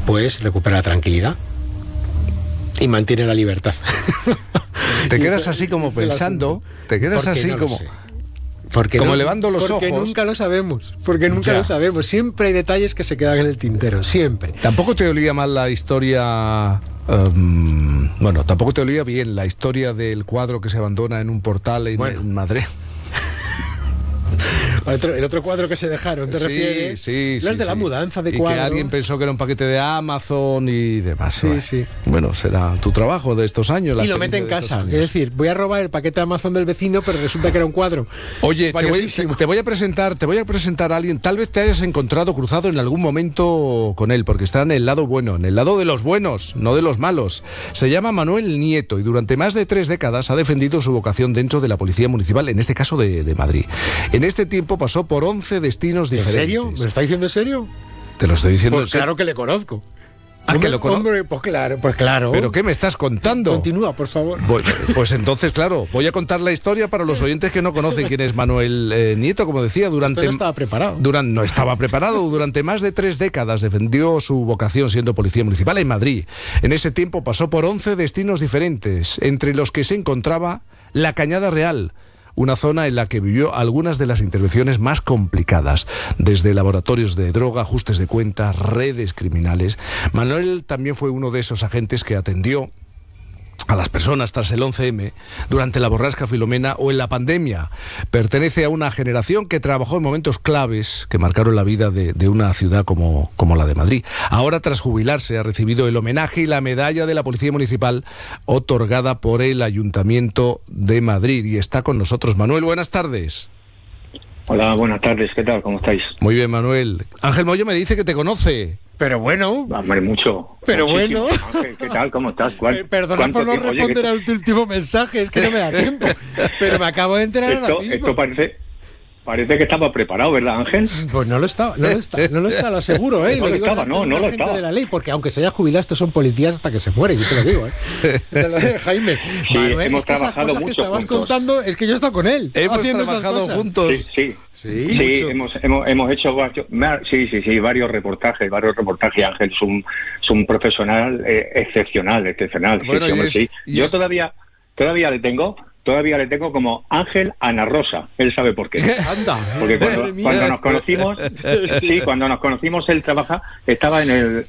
pues recupera la tranquilidad y mantiene la libertad. Te quedas así como pensando, te quedas así como... Como elevando los ojos. Porque nunca lo sabemos. Lo sabemos. Siempre hay detalles que se quedan en el tintero. Siempre. Tampoco te olía mal la historia... tampoco te olía bien la historia del cuadro que se abandona en un portal en Madrid. El otro cuadro que se dejaron, ¿te refieres? Sí. Los de la mudanza de cuadros. Y que alguien pensó que era un paquete de Amazon y demás. Sí. Bueno, será tu trabajo de estos años. Y lo mete en casa. Es decir, voy a robar el paquete de Amazon del vecino, pero resulta que era un cuadro. Oye, te voy a presentar a alguien. Tal vez te hayas encontrado cruzado en algún momento con él, porque está en el lado bueno, en el lado de los buenos, no de los malos. Se llama Manuel Nieto y durante más de 3 décadas ha defendido su vocación dentro de la Policía Municipal, en este caso de Madrid. En este tiempo pasó por 11 destinos diferentes. ¿En serio? ¿Me lo está diciendo en serio? Te lo estoy diciendo en serio. Claro que le conozco. ¿Que lo conozco? Hombre, pues claro. ¿Pero qué me estás contando? Continúa, por favor. Pues entonces, claro, voy a contar la historia para los oyentes que no conocen quién es Manuel Nieto. Como decía, no estaba preparado. No estaba preparado. Durante más de 3 décadas defendió su vocación siendo policía municipal en Madrid. En ese tiempo pasó por 11 destinos diferentes, entre los que se encontraba la Cañada Real, una zona en la que vivió algunas de las intervenciones más complicadas, desde laboratorios de droga, ajustes de cuentas, redes criminales. Manuel también fue uno de esos agentes que atendió a las personas tras el 11M, durante la borrasca Filomena o en la pandemia. Pertenece a una generación que trabajó en momentos claves que marcaron la vida de una ciudad como la de Madrid. Ahora, tras jubilarse, ha recibido el homenaje y la medalla de la Policía Municipal otorgada por el Ayuntamiento de Madrid. Y está con nosotros. Manuel, buenas tardes. Hola, buenas tardes. ¿Qué tal? ¿Cómo estáis? Muy bien, Manuel. Ángel Moyo me dice que te conoce. Pero bueno. Hombre, mucho. Pero muchísimo. Bueno. Ángel, ¿qué tal? ¿Cómo estás? Perdona por no responder al último mensaje, es que no me da tiempo. Pero me acabo de enterar ahora mismo. Esto parece que estaba preparado, ¿verdad, Ángel? Pues no lo está, lo aseguro, ¿eh? No lo estaba. De la ley, porque aunque se haya jubilado, estos son policías hasta que se mueren, yo te lo digo, ¿eh? Te lo digo, Jaime. Sí, Manuel, hemos trabajado mucho que estabas juntos. contando, es que yo he estado con él. Hemos trabajado juntos. Sí, hemos hecho varios reportajes. Ángel es un profesional excepcional. Bueno, Yo todavía le tengo como Ángel Ana Rosa. Él sabe por qué. Anda. Porque cuando nos conocimos, él estaba en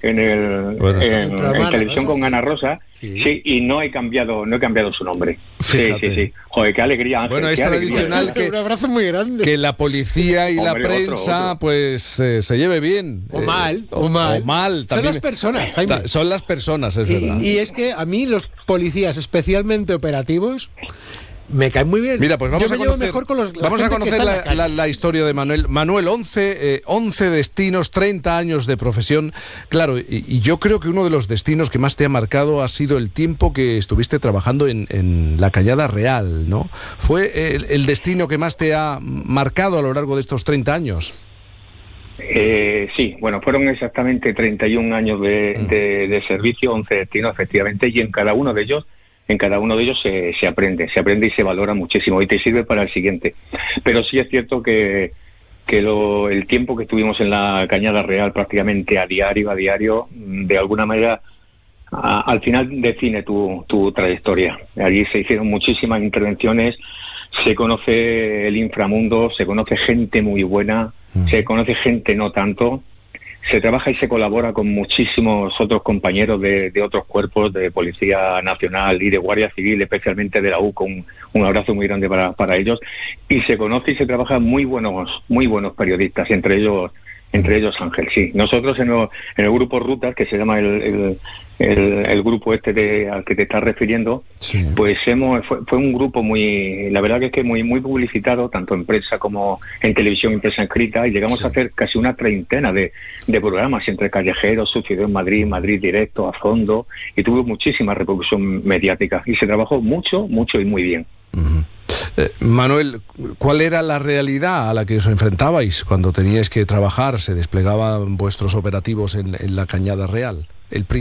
televisión con Ana Rosa. Sí, y no he cambiado su nombre. Fíjate. Sí. Joder, qué alegría, Ángel. Bueno, es tradicional un abrazo muy grande. Que la policía y la prensa otro. Pues se lleve bien. O mal. También. Son las personas, Jaime. Son las personas, es verdad. Y es que a mí los policías, especialmente operativos, me caen muy bien. Mira, pues vamos a conocer la historia de Manuel. Manuel, 11 destinos, 30 años de profesión. Claro, y yo creo que uno de los destinos que más te ha marcado ha sido el tiempo que estuviste trabajando en la Cañada Real, ¿no? ¿Fue el destino que más te ha marcado a lo largo de estos 30 años? Sí, bueno, fueron exactamente 31 años de servicio, 11 destinos, efectivamente, y en cada uno de ellos se aprende y se valora muchísimo y te sirve para el siguiente. Pero sí es cierto que el tiempo que estuvimos en la Cañada Real prácticamente a diario, de alguna manera, al final define tu trayectoria. Allí se hicieron muchísimas intervenciones, se conoce el inframundo, se conoce gente muy buena, se conoce gente no tanto. Se trabaja y se colabora con muchísimos otros compañeros de otros cuerpos de Policía Nacional y de Guardia Civil, especialmente de la U, con un abrazo muy grande para ellos. Y se conoce y se trabaja muy buenos periodistas, entre ellos Ángel, sí. Nosotros en el grupo Rutas, que se llama el grupo al que te estás refiriendo, sí. Pues fue un grupo la verdad que muy publicitado, tanto en prensa como en televisión y prensa escrita, y llegamos a hacer casi una treintena de programas entre callejeros. Sucedió en Madrid Directo, a fondo, y tuvo muchísima repercusión mediática, y se trabajó mucho y muy bien. Uh-huh. Manuel, ¿cuál era la realidad a la que os enfrentabais cuando teníais que trabajar? ¿Se desplegaban vuestros operativos en la Cañada Real?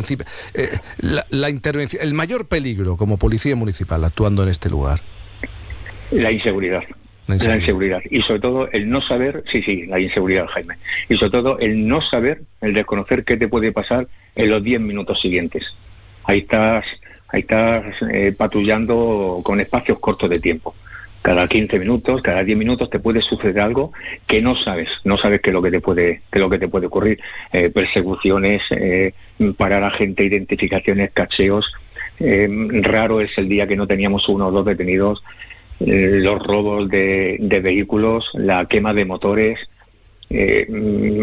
La intervención, el mayor peligro como policía municipal actuando en este lugar. La inseguridad. La inseguridad. Y sobre todo el no saber, la inseguridad, Jaime. Y sobre todo el no saber, el desconocer qué te puede pasar en los 10 minutos siguientes. Ahí estás patrullando con espacios cortos de tiempo. Cada 15 minutos, cada 10 minutos te puede suceder algo que no sabes qué es lo que te puede ocurrir. Persecuciones, parar a gente, identificaciones, cacheos. Raro es el día que no teníamos 1 o 2 detenidos. Los robos de vehículos, la quema de motores, en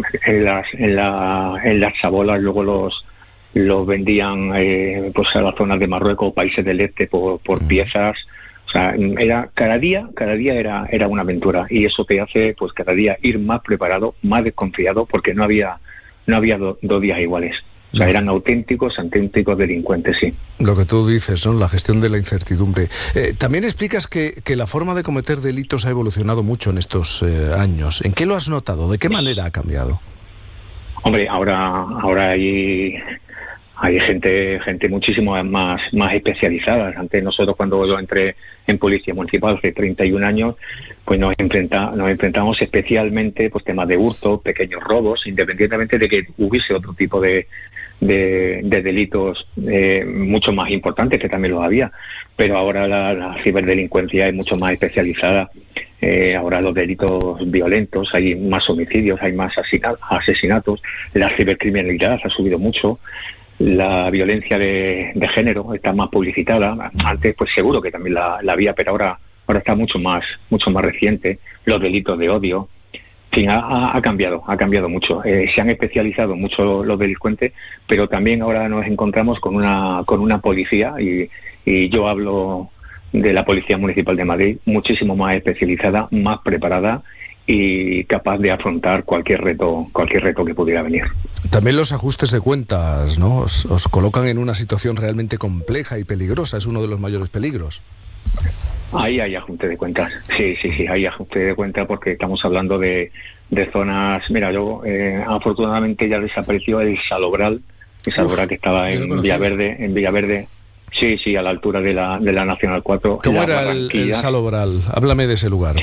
las chabolas luego los vendían pues a las zonas de Marruecos, países del este por piezas. O sea, cada día era una aventura, y eso te hace pues cada día ir más preparado, más desconfiado, porque no había 2 días iguales. O sea, eran auténticos delincuentes, sí. Lo que tú dices, ¿no? La gestión de la incertidumbre. También explicas que la forma de cometer delitos ha evolucionado mucho en estos años. ¿En qué lo has notado? ¿De qué manera ha cambiado? Hombre, ahora hay gente muchísimo más especializada. Antes nosotros, cuando yo entré en Policía Municipal hace 31 años, pues nos enfrentamos especialmente pues temas de hurto, pequeños robos, independientemente de que hubiese otro tipo de delitos mucho más importantes, que también los había, pero ahora la ciberdelincuencia es mucho más especializada. Ahora los delitos violentos, hay más homicidios, hay más asesinatos, la cibercriminalidad ha subido mucho, la violencia de género está más publicitada. Antes pues seguro que también la había, pero ahora está mucho más reciente. Los delitos de odio, en fin, ha cambiado mucho. Se han especializado mucho los delincuentes, pero también ahora nos encontramos con una policía, y yo hablo de la Policía Municipal de Madrid, muchísimo más especializada, más preparada y capaz de afrontar cualquier reto que pudiera venir. También los ajustes de cuentas, ¿no? Os colocan en una situación realmente compleja y peligrosa. Es uno de los mayores peligros. Ahí hay ajuste de cuentas. Sí, hay ajuste de cuentas, porque estamos hablando de zonas. Mira, yo afortunadamente ya desapareció el Salobral, que estaba en Villaverde. Sí, a la altura de la Nacional 4. ¿Cómo era el Salobral? Háblame de ese lugar.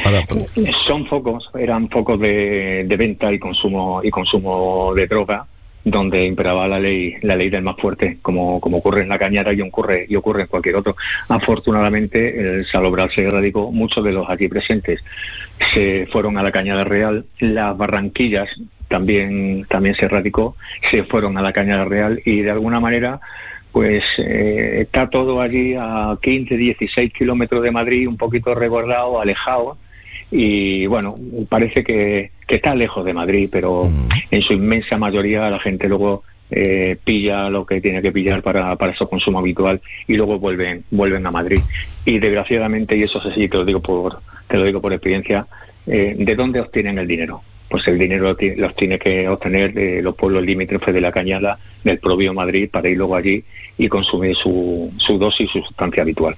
Eran focos de venta y consumo de droga, donde imperaba la ley del más fuerte, como ocurre en La Cañada y ocurre en cualquier otro. Afortunadamente el Salobral se erradicó, muchos de los aquí presentes se fueron a La Cañada Real, las Barranquillas también se erradicó, se fueron a La Cañada Real, y de alguna manera pues está todo allí a 15, 16 kilómetros de Madrid, un poquito resguardado, alejado, y bueno, parece que está lejos de Madrid, pero en su inmensa mayoría la gente luego pilla lo que tiene que pillar para su consumo habitual, y luego vuelven a Madrid. Y desgraciadamente, y eso es así, te lo digo por experiencia, ¿de dónde obtienen el dinero? Pues el dinero los tiene que obtener de los pueblos limítrofes de La Cañada, del propio Madrid, para ir luego allí y consumir su dosis, su sustancia habitual.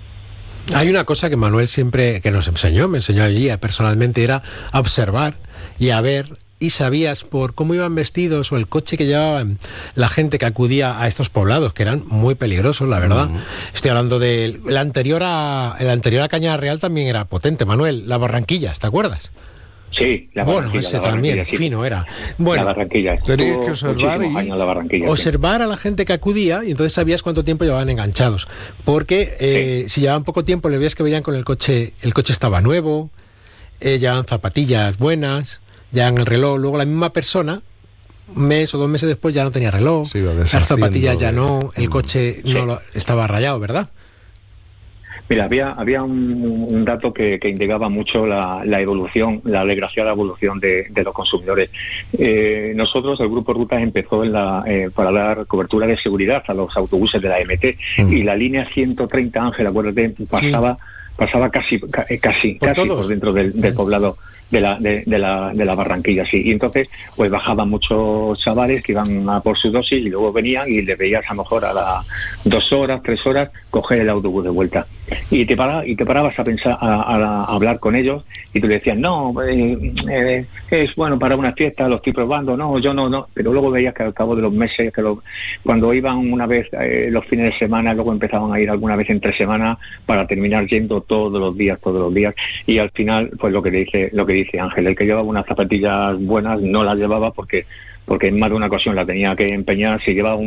Hay una cosa que Manuel siempre me enseñó allí personalmente, era a observar y a ver, y sabías por cómo iban vestidos o el coche que llevaban la gente que acudía a estos poblados, que eran muy peligrosos, la verdad. Estoy hablando de el anterior a Cañada Real, también era potente, Manuel, la Barranquillas, ¿te acuerdas? Sí, la Barranquilla. Bueno, ese también, sí. Fino era. Bueno, la Barranquilla. Tenías que observar a la gente que acudía, y entonces sabías cuánto tiempo llevaban enganchados. Porque si llevaban poco tiempo, le veías que venían con el coche estaba nuevo, llevaban zapatillas buenas, llevaban el reloj. Luego la misma persona, un mes o 2 meses después, ya no tenía reloj, las zapatillas ya no, el coche no estaba rayado, ¿verdad? Mira, había un dato que indicaba mucho la evolución, la desgraciada evolución de los consumidores. Nosotros, el Grupo Rutas, empezó para dar cobertura de seguridad a los autobuses de la MT, y la línea 130, Ángel, acuérdate, pasaba casi por dentro del poblado. la Barranquilla, sí. Y entonces, pues bajaban muchos chavales que iban a por su dosis y luego venían y les veías a lo mejor a las 2 horas, 3 horas, coger el autobús de vuelta. Y te parabas a pensar, a hablar con ellos, y tú le decías, no, es bueno para una fiesta, lo estoy probando, no, yo no. Pero luego veías que al cabo de los meses, cuando iban una vez los fines de semana, luego empezaban a ir alguna vez entre semanas, para terminar yendo todos los días, y al final, pues lo que dice Ángel, el que llevaba unas zapatillas buenas no las llevaba porque en más de una ocasión la tenía que empeñar. Si llevaba